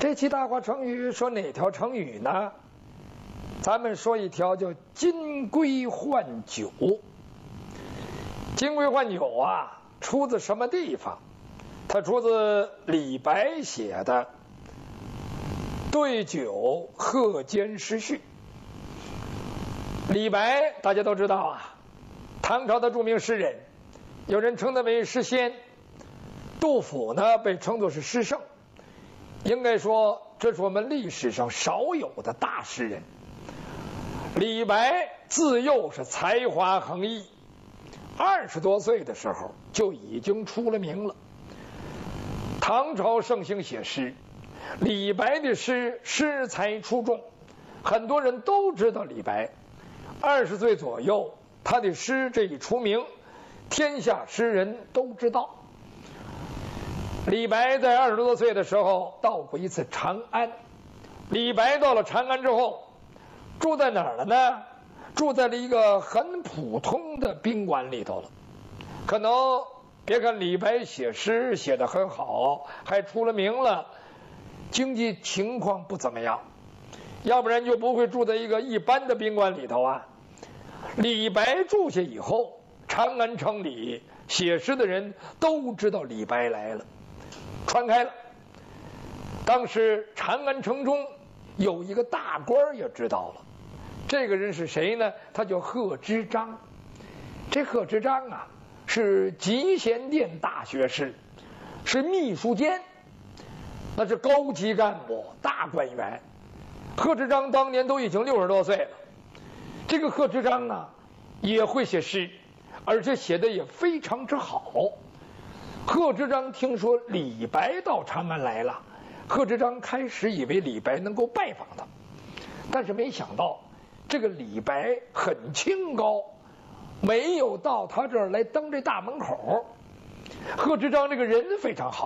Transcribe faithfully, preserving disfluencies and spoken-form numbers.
这期大话成语说哪条成语呢？咱们说一条叫金龟换酒。金龟换酒啊，出自什么地方？它出自李白写的《对酒贺监诗序》。李白大家都知道啊，唐朝的著名诗人，有人称他为诗仙。杜甫呢被称作是诗圣，应该说这是我们历史上少有的大诗人。李白自幼是才华横溢，二十多岁的时候就已经出了名了。唐朝盛行写诗，李白的诗诗才出众，很多人都知道李白。二十岁左右，他的诗这一出名，天下诗人都知道。李白在二十多岁的时候到过一次长安。李白到了长安之后，住在哪儿了呢？住在了一个很普通的宾馆里头了。可能别看李白写诗写得很好，还出了名了，经济情况不怎么样，要不然就不会住在一个一般的宾馆里头啊。李白住下以后，长安城里写诗的人都知道李白来了，传开了。当时长安城中有一个大官也知道了，这个人是谁呢？他叫贺知章。这贺知章啊，是集贤殿大学士，是秘书监，那是高级干部大官员。贺知章当年都已经六十多岁了。这个贺知章啊也会写诗，而且写的也非常之好。贺知章听说李白到长安来了，贺知章开始以为李白能够拜访他，但是没想到这个李白很清高，没有到他这儿来登这大门口。贺知章这个人非常好，